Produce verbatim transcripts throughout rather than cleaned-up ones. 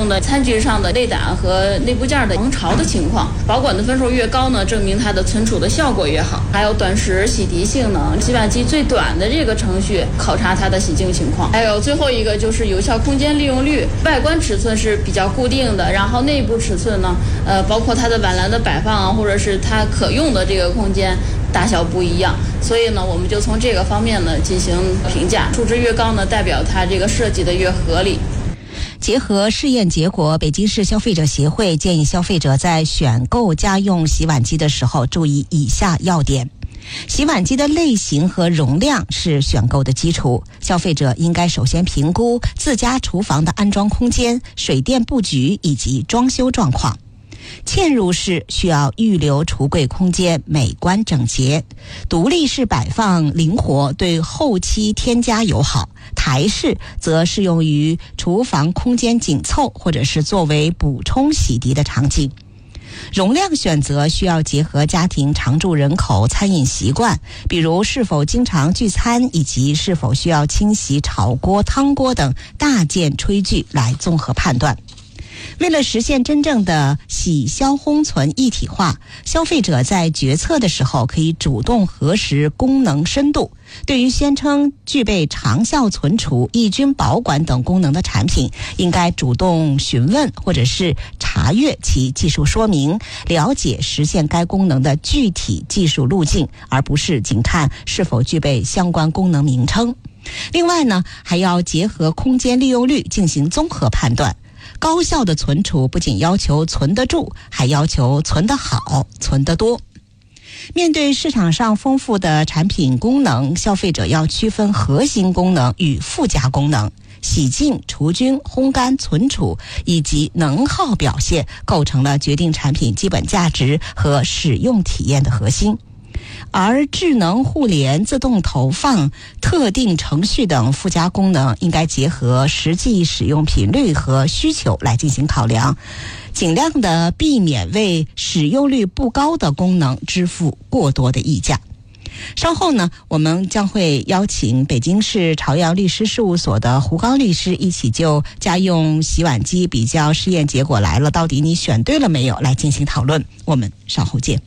用的餐具上的内胆和内部件的防潮的情况，保管的分数越高呢，证明它的存储的效果越好。还有短时洗涤性能，洗碗机最短的这个程序考察它的洗净情况。还有最后一个就是有效空间利用率，外观尺寸是比较固定的，然后内部尺寸呢，呃，包括它的碗篮的摆放啊，或者是它可用的这个空间大小不一样，所以呢，我们就从这个方面呢进行评价，数值越高呢，代表它这个设计的越合理。 结合试验结果，北京市消费者协会建议消费者在选购家用洗碗机的时候注意以下要点。洗碗机的类型和容量是选购的基础，消费者应该首先评估自家厨房的安装空间、水电布局以及装修状况。嵌入式需要预留橱柜空间，美观整洁；独立式摆放灵活，对后期添加友好；台式则适用于厨房空间紧凑或者是作为补充洗涤的场景。容量选择需要结合家庭常住人口、餐饮习惯，比如是否经常聚餐以及是否需要清洗炒锅、汤锅等大件炊具来综合判断。为了实现真正的洗消烘存一体化，消费者在决策的时候可以主动核实功能深度。对于宣称具备长效存储、抑菌保管等功能的产品，应该主动询问或者是查阅其技术说明，了解实现该功能的具体技术路径，而不是仅看是否具备相关功能名称。另外呢，还要结合空间利用率进行综合判断。高效的存储不仅要求存得住，还要求存得好、存得多。面对市场上丰富的产品功能，消费者要区分核心功能与附加功能。洗净、除菌、烘干、存储以及能耗表现构成了决定产品基本价值和使用体验的核心。而智能互联、自动投放、特定程序等附加功能应该结合实际使用频率和需求来进行考量，尽量的避免为使用率不高的功能支付过多的溢价。稍后呢，我们将会邀请北京市朝阳律师事务所的胡刚律师一起就家用洗碗机比较试验结果来了，到底你选对了没有来进行讨论。我们稍后见。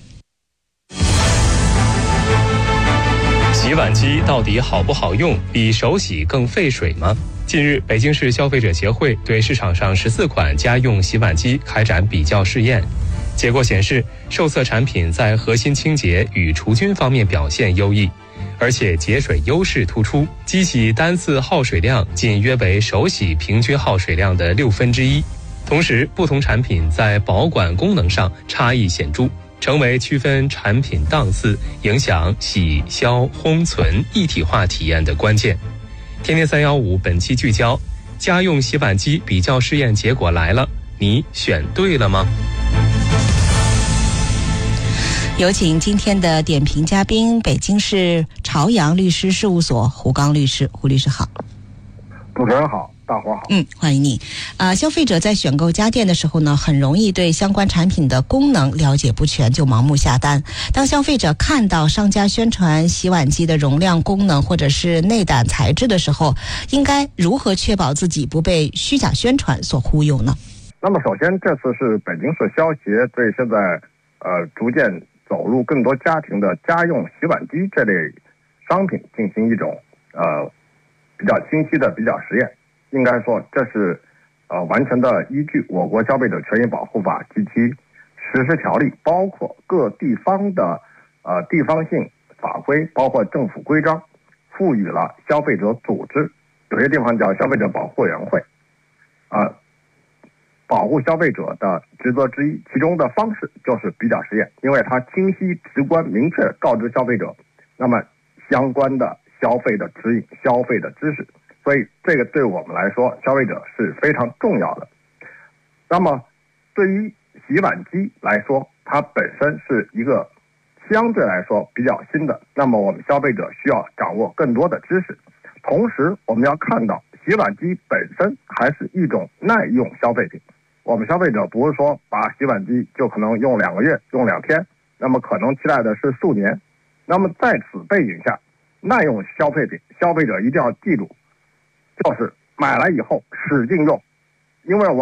洗碗机到底好不好用？比手洗更费水吗？近日，北京市消费者协会对市场上十四款家用洗碗机开展比较试验，结果显示，受测产品在核心清洁与除菌方面表现优异，而且节水优势突出，机洗单次耗水量仅约为手洗平均耗水量的六分之一。同时，不同产品在保管功能上差异显著，成为区分产品档次、影响洗消烘存一体化体验的关键。天天三一五本期聚焦：家用洗碗机比较试验结果来了，你选对了吗？ 有请今天的点评嘉宾，北京市朝阳律师事务所胡刚律师。胡律师好。 主持人好，大伙好。 嗯，欢迎你。呃，消费者在选购家电的时候呢，很容易对相关产品的功能了解不全，就盲目下单。当消费者看到商家宣传洗碗机的容量、功能或者是内胆材质的时候，应该如何确保自己不被虚假宣传所忽悠呢？ 那么，首先这次是北京市消协对现在呃逐渐走入更多家庭的家用洗碗机这类商品进行一种呃比较清晰的比较实验。应该说，这是呃完全的依据我国消费者权益保护法及其实施条例，包括各地方的呃地方性法规，包括政府规章，赋予了消费者组织，有些地方叫消费者保护委员会，啊、呃，保护消费者的职责之一。其中的方式就是比较实验，因为它清晰、直观、明确告知消费者，那么相关的消费的指引、消费的知识。所以这个对我们来说，消费者是非常重要的。那么对于洗碗机来说，它本身是一个相对来说比较新的，那么我们消费者需要掌握更多的知识。同时我们要看到，洗碗机本身还是一种耐用消费品。我们消费者不是说把洗碗机就可能用两个月、用两天，那么可能期待的是数年。那么在此背景下，耐用消费品，消费者一定要记住，就是买来以后使劲用，因为我